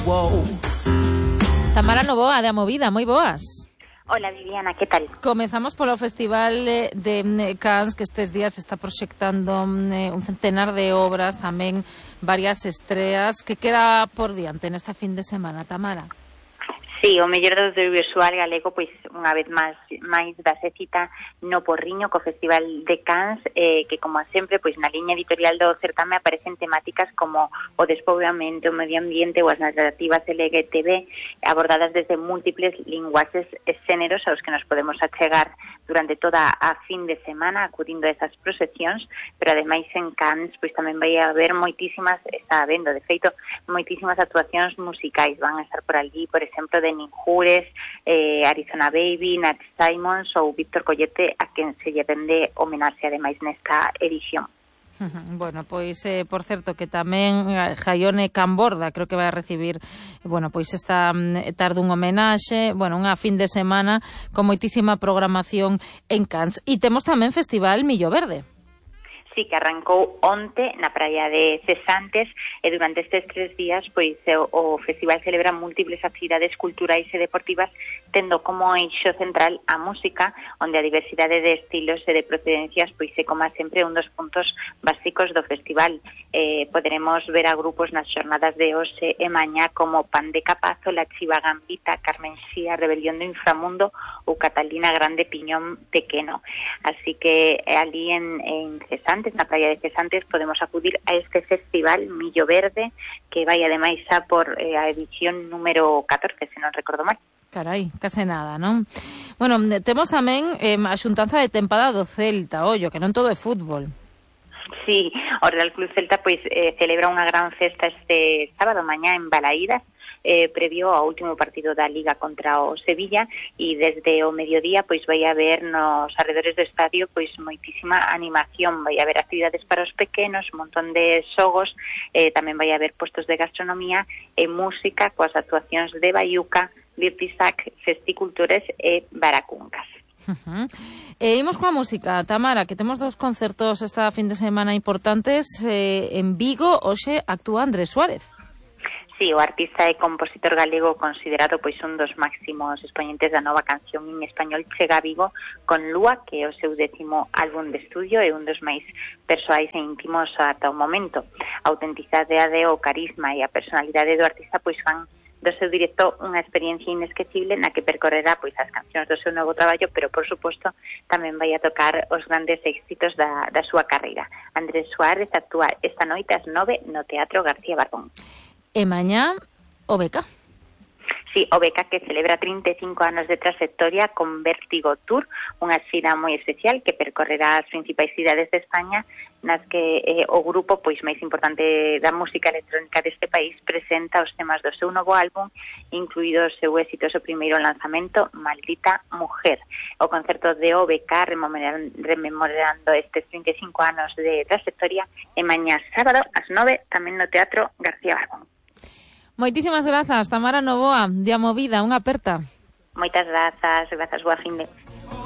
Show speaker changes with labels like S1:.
S1: Wow. Tamara Novoa, de Amovida, moi boas.
S2: Hola Viviana, ¿qué tal?
S1: Comezamos polo Festival de Cannes, que estes días está proxectando un centenar de obras, tamén varias estreas. Que queda por diante nesta fin de semana, Tamara?
S2: Sí, o mellor do audiovisual galego, pois unha vez máis dase cita no Porriño co Festival de Cannes, que como sempre, pois na liña editorial do certame aparecen temáticas como o despoboamento, o medio ambiente ou as narrativas LGTB, abordadas desde múltiples linguaxes e xéneros aos que nos podemos achegar durante toda a fin de semana acudindo a esas proxeccións, pero ademais en Cannes pois tamén vai haber moitísimas, está habendo, de feito, moitísimas actuacións musicais. Van a estar por allí, por exemplo, de Ninjures, Arizona Baby, Nat Simons ou Víctor Collete, a quen se lle rende homenaxe ademais nesta edición.
S1: Bueno, pois, por certo, que tamén Jaione Camborda creo que vai a recibir, bueno, pois esta tarde un homenaxe, bueno, unha fin de semana con moitísima programación en Cannes. E temos tamén Festival Millo Verde.
S2: Sí, que arrancou onte na praia de Cesantes e durante estes 3 días pois o festival celebra múltiples actividades culturais e deportivas tendo como eixo central a música, onde a diversidade de estilos e de procedencias pois é como sempre un dos puntos básicos do festival. Poderemos ver a grupos nas xornadas de hoxe e mañá como Pan de Capazo, La Chiva Gambita, Carmen Xía, Rebelión do Inframundo ou Catalina Grande Piñón Pequeno. Así que ali en Cesantes, na praia de Cesantes, podemos acudir a este festival Millo Verde, que vai ademais xa por a edición número 14, se non recordo mal.
S1: Carai, case nada, non? Bueno, temos tamén a xuntanza de tempada do Celta, ollo, que non todo é fútbol.
S2: Sí, o Real Club Celta pois celebra unha gran festa este sábado mañá en Balaídas, previo ao último partido da Liga contra o Sevilla, e desde o mediodía pois vai haber nos arredores do estadio pois moitísima animación, vai haber actividades para os pequenos, un montón de xogos, tamén vai haber postos de gastronomía e música coas actuacións de Baiuca, Virtisac, Festicultores e Baracuncas.
S1: Imos coa música, Tamara, que temos 2 concertos esta fin de semana importantes en Vigo. Hoxe actúa Andrés Suárez.
S2: Sí, o artista e compositor galego considerado pois un dos máximos exponentes da nova canción en español chega a Vigo con Lúa, que é o seu 10º álbum de estudio e un dos máis persoais e íntimos ata o momento. A autenticidade, o carisma e a personalidade do artista pois fan do seu directo unha experiencia inesquecible na que percorrerá pois as cancións do seu novo traballo, pero por suposto tamén vai a tocar os grandes éxitos da súa carreira. Andrés Suárez actúa esta noite ás 9 no Teatro García Barbón.
S1: E mañá o Beca.
S2: Sí, o Beca, que celebra 35 anos de trayectoria con Vértigo Tour, unha xira moi especial que percorrerá as principais cidades de España, nas que o grupo pois máis importante da música electrónica deste país presenta os temas do seu novo álbum, incluído o seu exitoso primeiro lanzamento, Maldita Mujer. O concerto de OBK rememorando estes 35 anos de trayectoria e mañá sábado ás 9 tamén no Teatro García Barbón.
S1: Moitísimas grazas, Tamara Novoa, de Amovida, unha aperta.
S2: Moitas grazas, boa finde.